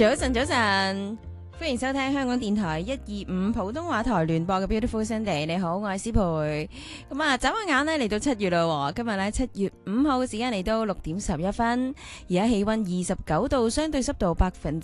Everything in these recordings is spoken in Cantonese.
早晨，早晨，歡迎收聽香港電台125普通話台聯播嘅 Beautiful Sunday。你好，我係思培。咁啊，眨下眼呢嚟到7月啦，今日呢7月5號時間嚟到6點11分，而家氣溫29度，相對濕度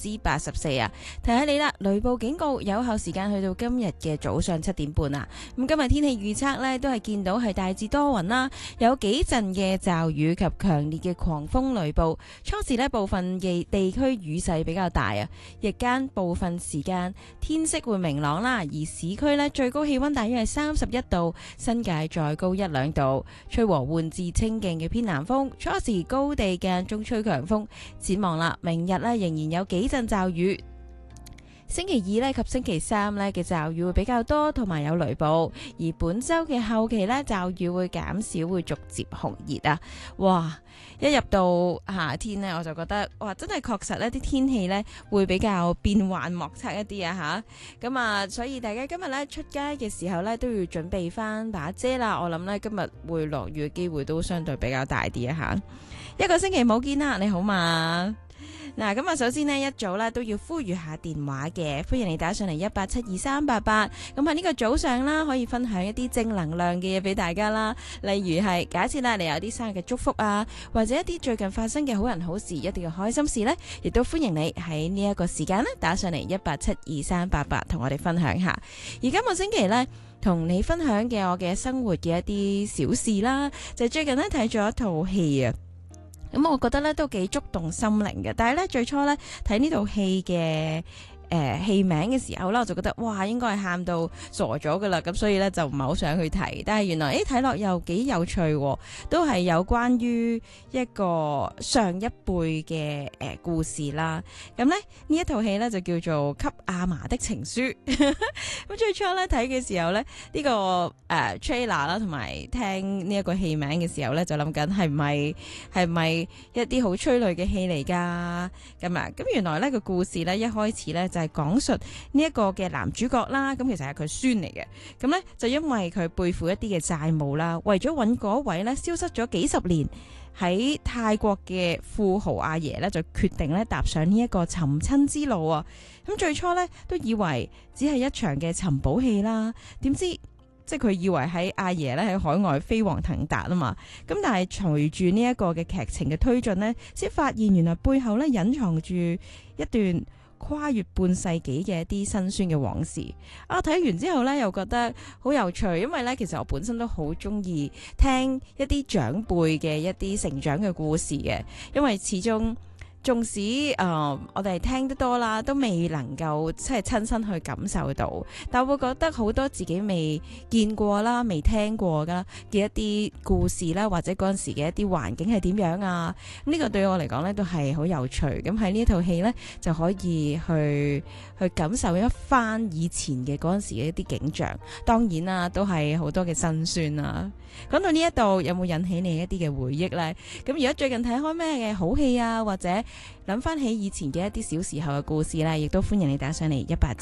84%啊。提下你啦，雷暴警告有效時間去到今日嘅早上7點半啊。咁今日天氣預測呢，都係見到係大致多雲啦，有幾陣嘅驟雨及強烈嘅狂風雷暴。初時呢，部分嘅地區雨勢比較大啊，日間部分時間天色會明朗啦，而市區呢，最高氣溫大約係31度，新界再高1-2度，吹和緩至清勁嘅偏南風，初時高地間中吹強風。展望啦，明日呢，仍然有幾陣驟雨。星期2呢及星期3呢嘅驟雨會比較多，同埋有雷暴。而本週嘅後期呢，驟雨會減少，會逐漸紅熱啊！哇，一入到夏天呢，我就覺得哇，真係確實呢啲天氣呢會比較變幻莫測一啲啊吓。咁啊，所以大家今日呢出街嘅時候呢，都要準備翻把遮啦。我諗呢，今日會落雨嘅機會都相對比較大啲啊吓。一個星期冇見啦，你好嘛？嗱，咁啊，首先呢，一早咧都要呼籲下電話嘅，歡迎你打上嚟1872388。咁喺呢個早上啦，可以分享一啲正能量嘅嘢俾大家啦。例如係假設啦，你有啲生日嘅祝福啊，或者一啲最近發生嘅好人好事，一啲嘅開心事呢，亦都歡迎你喺呢一個時間呢打上嚟1872388，同我哋分享下。而今個星期呢，同你分享嘅我嘅生活嘅一啲小事啦，就最近呢睇咗一套戲啊。咁我覺得咧都幾觸動心靈嘅，但係咧最初咧睇呢套戲嘅戲名嘅時候啦，我就覺得哇，應該係喊到傻咗噶啦，咁所以咧就唔係好想去睇。但係原來睇落又幾有趣，都係有關於一個上一輩嘅故事啦。咁咧呢一套戲咧就叫做《給阿嫲的情書》。咁最初咧睇嘅時候咧，呢個trailer 啦，同埋聽呢一個戲名嘅時候咧，就諗緊係咪一啲好催淚嘅戲嚟噶？咁啊，咁原來咧個故事咧一開始咧就係講述呢一個嘅男主角啦，咁其實係佢孫嚟嘅。咁咧就因為佢背負一啲嘅債務啦，為咗揾嗰位咧消失咗幾十年喺泰國嘅富豪阿爺咧，就決定咧踏上呢一個尋親之路啊！咁最初咧都以為只係一場嘅尋寶戲啦，點知即係佢以為喺阿爺咧喺海外飛黃騰達啊嘛，咁但係隨住呢一個嘅劇情嘅推進呢，先發現原來背後咧隱藏住一段跨越半世紀嘅一啲辛酸嘅往事啊！睇完之後呢，又覺得好有趣，因為呢，其實我本身都好中意聽一啲長輩嘅一啲成長嘅故事嘅，因為始終縱使我哋聽得多啦，都未能夠即係親身去感受到，但我會覺得好多自己未見過啦、未聽過嘅一啲故事啦，或者嗰陣時嘅一啲環境係點樣啊？呢個對我嚟講呢，都係好有趣。咁喺呢套戲呢，就可以去感受一番以前嘅嗰陣時嘅一啲景象。當然啦，都係好多嘅辛酸啦。講到呢一度，有冇引起你一啲嘅回憶呢？咁如果最近睇開咩嘅好戲啊，或者諗翻起以前嘅一啲小時候嘅故事啦，亦都歡迎你打上嚟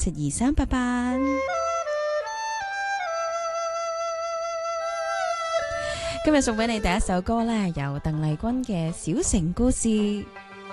1872388。今日送俾你第一首歌呢，由鄧麗君嘅《小城故事》。